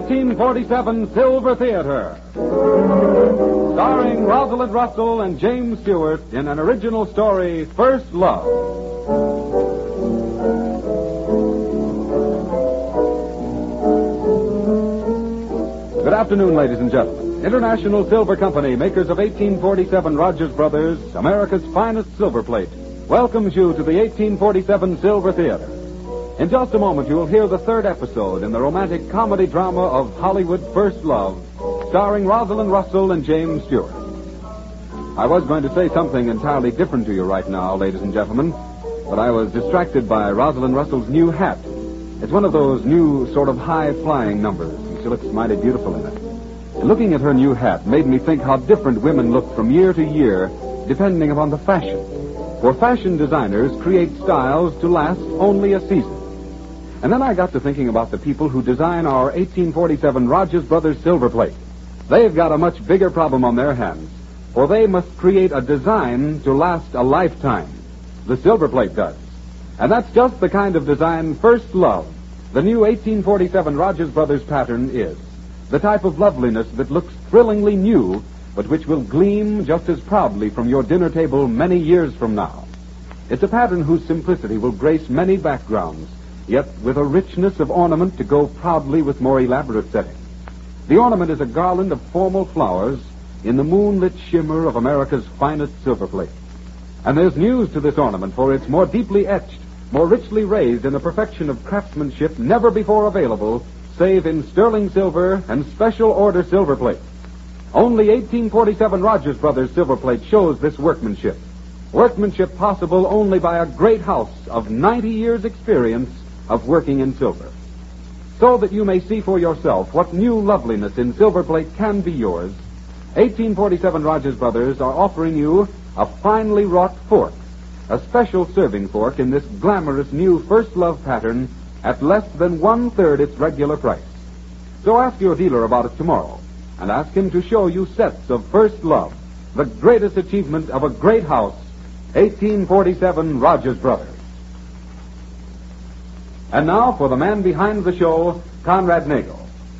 1847 Silver Theater. Starring Rosalind Russell and James Stewart in an original story, First Love. Good afternoon, ladies and gentlemen. International Silver Company, makers of 1847 Rogers Brothers, America's finest silver plate, welcomes you to the 1847 Silver Theater. In just a moment, you will hear the third episode in the romantic comedy drama of Hollywood First Love, starring Rosalind Russell and James Stewart. I was going to say something entirely different to you right now, ladies and gentlemen, but I was distracted by Rosalind Russell's new hat. It's one of those new sort of high-flying numbers, and she looks mighty beautiful in it. And looking at her new hat made me think how different women look from year to year, depending upon the fashion. For fashion designers create styles to last only a season. And then I got to thinking about the people who design our 1847 Rogers Brothers silver plate. They've got a much bigger problem on their hands, for they must create a design to last a lifetime. The silver plate does. And that's just the kind of design First Love, the new 1847 Rogers Brothers pattern, is. The type of loveliness that looks thrillingly new, but which will gleam just as proudly from your dinner table many years from now. It's a pattern whose simplicity will grace many backgrounds, yet with a richness of ornament to go proudly with more elaborate settings. The ornament is a garland of formal flowers in the moonlit shimmer of America's finest silver plate. And there's news to this ornament, for it's more deeply etched, more richly raised in a perfection of craftsmanship never before available, save in sterling silver and special order silver plate. Only 1847 Rogers Brothers silver plate shows this workmanship. Workmanship possible only by a great house of 90 years' experience of working in silver. So that you may see for yourself what new loveliness in silver plate can be yours, 1847 Rogers Brothers are offering you a finely wrought fork, a special serving fork in this glamorous new First Love pattern at less than one-third its regular price. So ask your dealer about it tomorrow, and ask him to show you sets of First Love, the greatest achievement of a great house, 1847 Rogers Brothers. And now for the man behind the show, Conrad Nagel.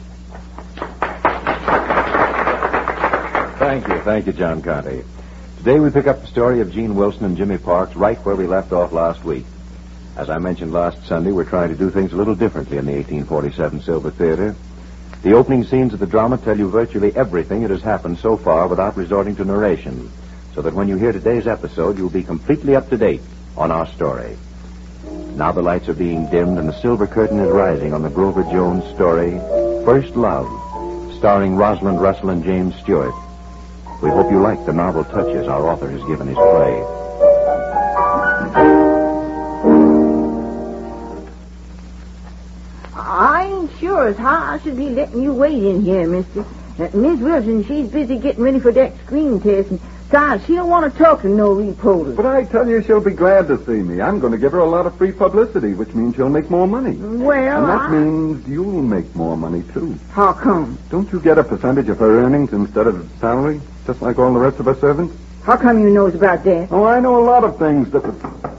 Thank you, John Conte. Today we pick up the story of Gene Wilson and Jimmy Parks right where we left off last week. As I mentioned last Sunday, we're trying to do things a little differently in the 1847 Silver Theater. The opening scenes of the drama tell you virtually everything that has happened so far without resorting to narration, so that when you hear today's episode, you'll be completely up to date on our story. Now the lights are being dimmed and the silver curtain is rising on the Grover Jones story, First Love, starring Rosalind Russell and James Stewart. We hope you like the novel touches our author has given his play. I ain't sure as how I should be letting you wait in here, mister. Miss Wilson, she's busy getting ready for that screen test, and besides, she don't want to talk to no reporters. But I tell you, she'll be glad to see me. I'm going to give her a lot of free publicity, which means she'll make more money. Well, and that means you'll make more money, too. How come? Don't you get a percentage of her earnings instead of salary, just like all the rest of her servants? How come you knows about that? Oh, I know a lot of things that...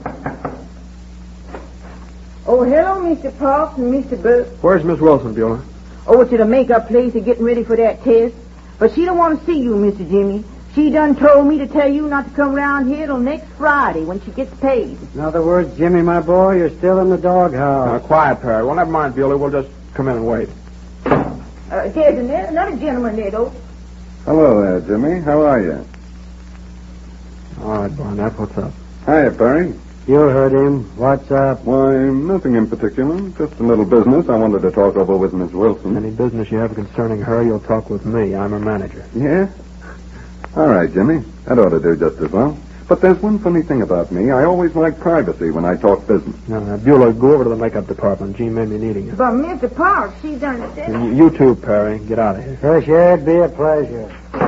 Oh, hello, Mr. Parks and Mr. Burke. Where's Miss Wilson, Beulah? Over to the makeup place and getting ready for that test. But she don't want to see you, Mr. Jimmy. She done told me to tell you not to come around here till next Friday when she gets paid. In other words, Jimmy, my boy, you're still in the doghouse. Quiet, Perry. Well, never mind, Beulah. We'll just come in and wait. There's another gentleman there, though. Hello there, Jimmy. How are you? All right, Barnett, what's up? Hiya, Perry. You heard him. What's up? Why, nothing in particular. Just a little business I wanted to talk over with Miss Wilson. Any business you have concerning her, you'll talk with me. I'm her manager. Yeah? All right, Jimmy. That ought to do just as well. But there's one funny thing about me. I always like privacy when I talk business. Now, Beulah, go over to the makeup department. Jean may be needing you. But Mr. Parks, she done said... You too, Perry. Get out of here. Sure, it'd be a pleasure.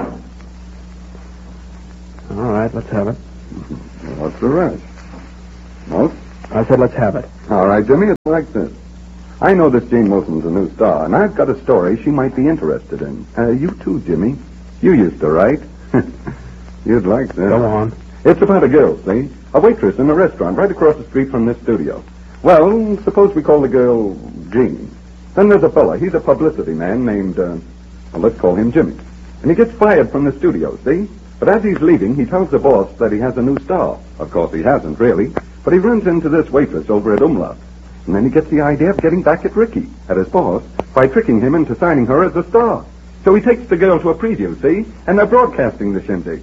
All right, let's have it. What's the rush? What? I said let's have it. All right, Jimmy, it's like this. I know this Jane Wilson's a new star, and I've got a story she might be interested in. You too, Jimmy. You used to write. You'd like this. Go on. It's about a girl, see? A waitress in a restaurant right across the street from this studio. Well, suppose we call the girl Jean. Then there's a fella. He's a publicity man named, let's call him Jimmy. And he gets fired from the studio, see? But as he's leaving, he tells the boss that he has a new star. Of course, he hasn't, really. But he runs into this waitress over at Umlaut. And then he gets the idea of getting back at Ricky, at his boss, by tricking him into signing her as a star. So he takes the girl to a preview, see? And they're broadcasting the shindig.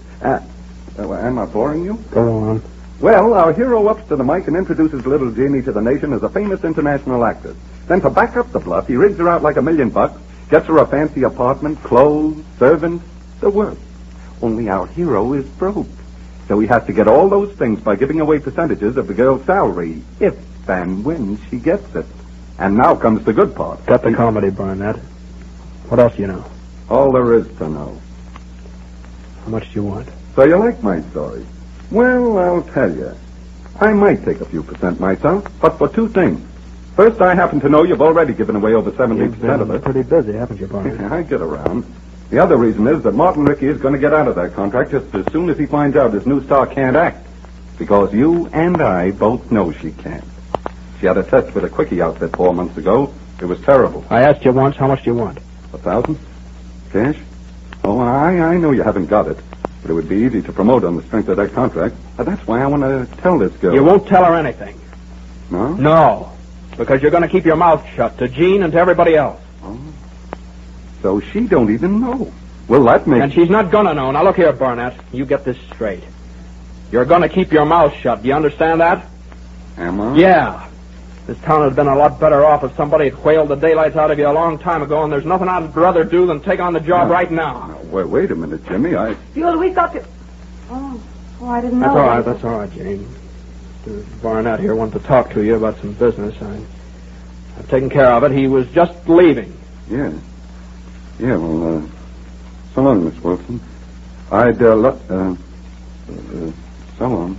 Am I boring you? Go on. Well, our hero ups to the mic and introduces little Jeannie to the nation as a famous international actress. Then to back up the bluff, he rigs her out like $1 million, gets her a fancy apartment, clothes, servants, the works. Only our hero is broke. So he has to get all those things by giving away percentages of the girl's salary, if and when she gets it. And now comes the good part. Got the comedy, Barnett. What else do you know? All there is to know. How much do you want? So you like my story? Well, I'll tell you. I might take a few percent myself, but for two things. First, I happen to know you've already given away over 70% of it. Pretty busy, haven't you, Barnett? I get around. The other reason is that Martin Rickey is going to get out of that contract just as soon as he finds out his new star can't act. Because you and I both know she can't. She had a test with a quickie outfit 4 months ago. It was terrible. I asked you once, how much do you want? 1,000? Cash? Oh, I know you haven't got it. But it would be easy to promote on the strength of that contract. That's why I want to tell this girl. You won't tell her anything. No? No. Because you're going to keep your mouth shut to Jean and to everybody else. Oh. So she don't even know. Well, that makes... And she's not going to know. Now, look here, Barnett. You get this straight. You're going to keep your mouth shut. Do you understand that? Am I? Yeah. This town would have been a lot better off if somebody had whaled the daylights out of you a long time ago, and there's nothing I'd rather do than take on the job right now. No, wait a minute, Jimmy. Beulah, we've got to... Oh, I didn't know. That's all right, Jane. Mr. Barnett here wanted to talk to you about some business. I've taken care of it. He was just leaving. Yeah. Yeah, well, so long, Miss Wilson. I'd, so long.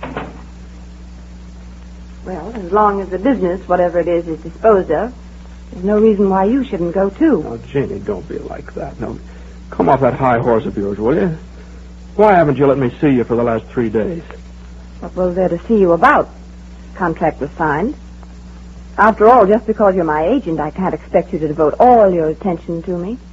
Well, as long as the business, whatever it is disposed of, there's no reason why you shouldn't go, too. Oh, Janie, don't be like that. No, come off that high horse of yours, will you? Why haven't you let me see you for the last 3 days? What was there to see you about? Contract was signed. After all, just because you're my agent, I can't expect you to devote all your attention to me.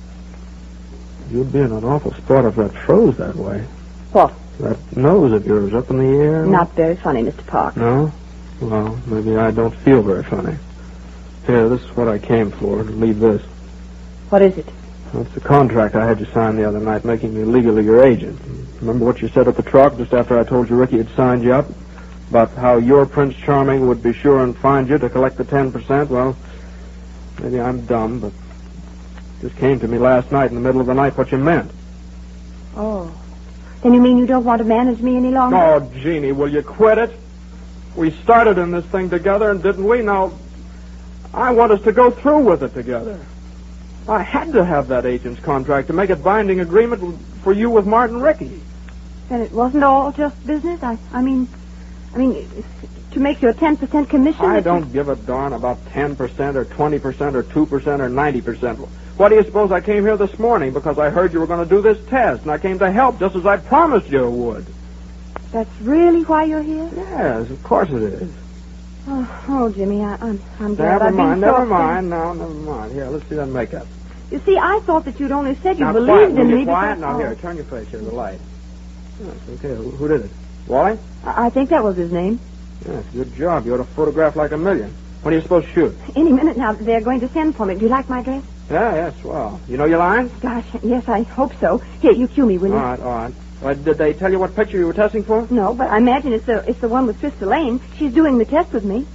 You'd be in an awful spot if that froze that way. What? That nose of yours up in the air. Not very funny, Mr. Park. No? Well, maybe I don't feel very funny. Here, this is what I came for. Leave this. What is it? Well, it's the contract I had you sign the other night, making me legally your agent. Remember what you said at the truck just after I told you Ricky had signed you up? About how your Prince Charming would be sure and find you to collect the 10%? Well, maybe I'm dumb, but it just came to me last night in the middle of the night what you meant. Oh. Then you mean you don't want to manage me any longer? Oh, Jeannie, will you quit it? We started in this thing together, and didn't we? Now, I want us to go through with it together. I had to have that agent's contract to make it binding agreement for you with Martin Rickey. Then it wasn't all just business? I mean, to make you a 10% commission? I don't give a darn about 10% or 20% or 2% or 90%. Why do you suppose I came here this morning? Because I heard you were going to do this test, and I came to help just as I promised you would. That's really why you're here? Yes, of course it is. Oh, Jimmy, I'm glad I've been Never mind. Here, let's see that makeup. You see, I thought that you'd only said you now, believed quiet, in me. Quiet now, here, turn your face here to the light. Yes, okay, who did it? Wally? I think that was his name. Yes, good job. You ought to photograph like a million. When are you supposed to shoot? Any minute now. They're going to send for me. Do you like my dress? Yeah, swell. You know your lines? Gosh, yes, I hope so. Here, you cue me, will you? All right. Did they tell you what picture you were testing for? No, but I imagine it's the one with Trista Lane. She's doing the test with me.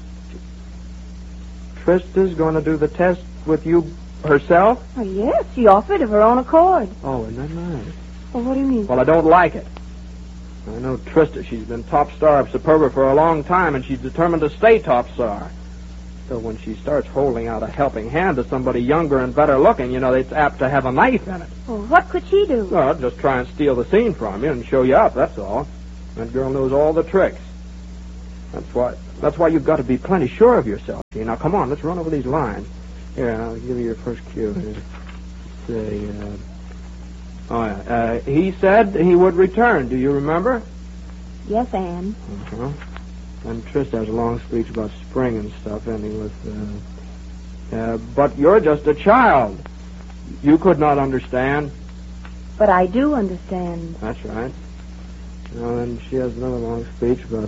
Trista's going to do the test with you herself? Oh, yes, she offered of her own accord. Oh, isn't that nice? Well, what do you mean? Well, I don't like it. I know Trista. She's been top star of Superba for a long time, and she's determined to stay top star. So when she starts holding out a helping hand to somebody younger and better looking, it's apt to have a knife in it. Well, what could she do? Well, just try and steal the scene from you and show you up, that's all. That girl knows all the tricks. That's why you've got to be plenty sure of yourself. Now, come on, let's run over these lines. Here, I'll give you your first cue. He said he would return. Do you remember? Yes, Anne. Uh-huh. And Trista has a long speech about spring and stuff, ending with, But you're just a child. You could not understand. But I do understand. That's right. Well, then she has another long speech, but...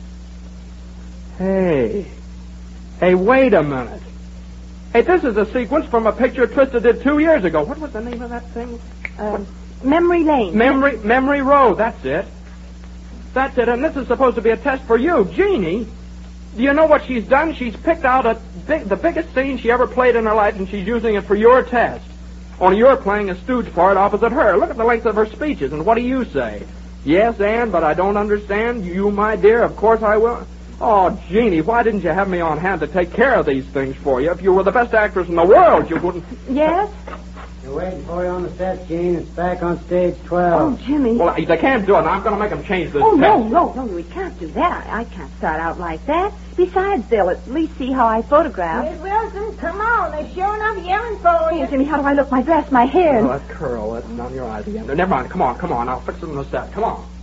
Hey, wait a minute. Hey, this is a sequence from a picture Trista did 2 years ago. What was the name of that thing? Memory Lane. Memory Road, that's it. That's it, and this is supposed to be a test for you. Jeannie, do you know what she's done? She's picked out the biggest scene she ever played in her life, and she's using it for your test. Only you're playing a stooge part opposite her. Look at the length of her speeches, and what do you say? Yes, Anne, but I don't understand. You, my dear, of course I will. Oh, Jeannie, why didn't you have me on hand to take care of these things for you? If you were the best actress in the world, you wouldn't... Yes? They're waiting for you on the set, Gene. It's back on stage 12. Oh, Jimmy. Well, they can't do it. I'm going to make them change this Oh, test. no, we can't do that. I can't start out like that. Besides, they'll at least see how I photograph. Miss Wilson, come on. They're sure enough yelling for you. Oh, Jimmy, how do I look? My dress, my hair. Oh, that curl, that's on your eyes again. Never mind. Come on. I'll fix it on the set. Come on.